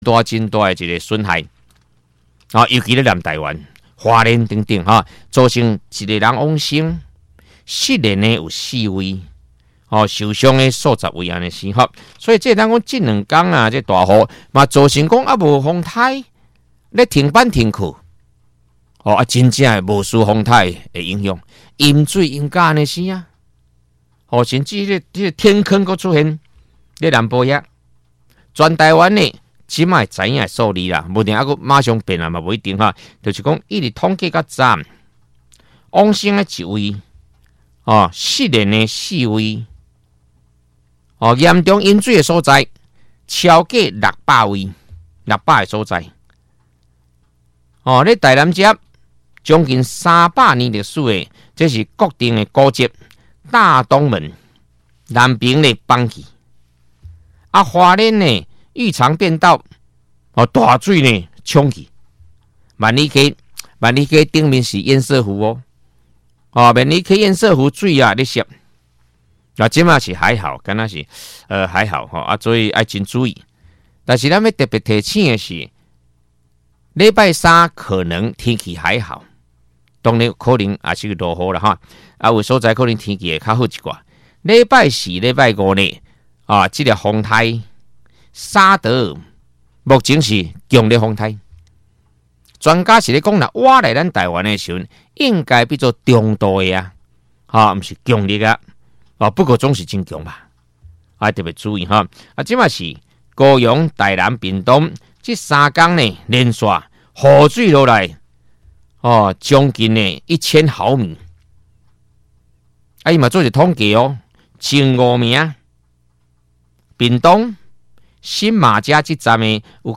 真大的一个损害啊，尤其咧南台湾、花莲等等哈，造成一个人往生，失联呢有4位，哦，受伤的数十位安尼是哈，所以这咱讲这2天啊，这大雨嘛造成讲啊无风台，咧停班停课，哦啊真正无输风台的影响，淹水淹甲安尼是啊，哦甚至这个天坑佫出现咧南部遐，全台湾呢。即卖知影数字啦，无定还佫马上变啦嘛，无一定哈。就是讲，一直统计到站，往生的1位，哦，失联的4位，哦，严重淹水的所在超过600位，600个所在。哦，咧台南遮将近300年历史的，这是固定的古迹大东门南边的放弃，啊，花莲呢？异常变道，哦，大水呢冲去，万里溪顶面是堰塞湖哦，哦，万里溪堰塞湖水啊咧湿，啊，即嘛是还好，敢若是还好吼，啊，所以爱真注意。但是咱要特别提醒的是，礼拜3可能天气还好，当然可能也是落雨啦哈，啊，有所在可能天气会较好一寡。礼拜4、礼拜5呢，啊，这个风台。沙德目前是强烈风台，专家是咧讲啦，挖来咱台湾的时候，应该比做中度的啊，哈，唔是强烈啊，啊，不过总是真强吧，啊，特别注意哈，啊，即嘛是高雄、台南、屏东这3天呢连续雨水落来，哦，将近呢1000毫米，啊，伊嘛做一统计哦，前5名，屏东。新马家这站呢有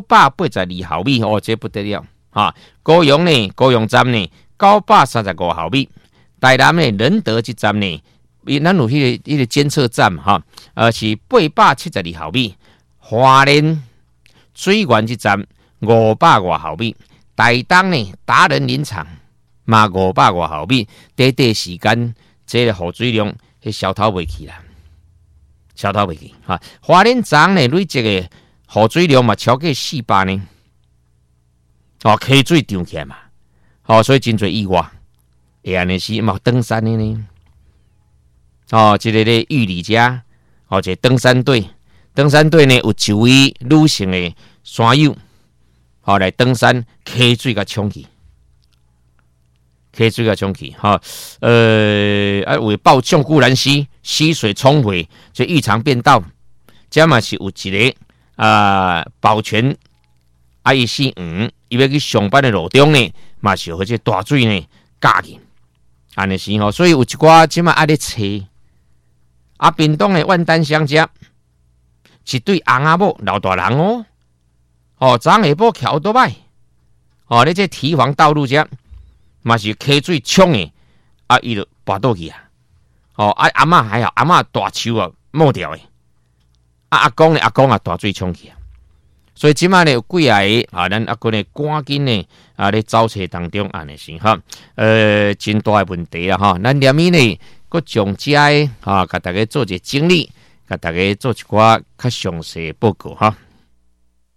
982毫米，哦，这不得了哈！高雄站呢935毫米，台南呢仁德这站呢，咱有迄个监测站哈，是872毫米，花莲水源这站500多毫米，台东呢达人林场嘛500多毫米，短时间这个雨水量是消透袂去啦。消透袂去哈，花莲站呢累积的雨水量嘛超过400呢，哦，溪水涨起来嘛，哦，所以真侪意外，会安尼是嘛登山的呢，哦，这个咧玉里家，哦，这登山队呢有1位女性的山友，哦来登山，溪水甲冲去。溪水甲冲去，哈，为报上固然溪水冲回，所以异常变道，这嘛是有一个保全伊是伊要去上班的路中呢，嘛是有这大水呢加去，安尼是吼，所以有一寡即嘛爱咧找，啊，屏东的万丹乡遮，一对翁仔某老大人哦，哦，昨下晡桥多摆，哦，咧这堤防道路遮。嘛是溪水冲的，啊，伊就跋倒去啊！哦，啊阿嬷还好，阿嬷大手啊抹掉的，啊阿公啊大水冲去啊！所以即摆呢有几啊个啊，咱阿公呢赶紧呢啊咧找找当中安尼是哈，真大的问题啦哈！咱连伊呢，佮从遮的啊，甲大家做一个整理，甲大家做一寡较详细的报告哈。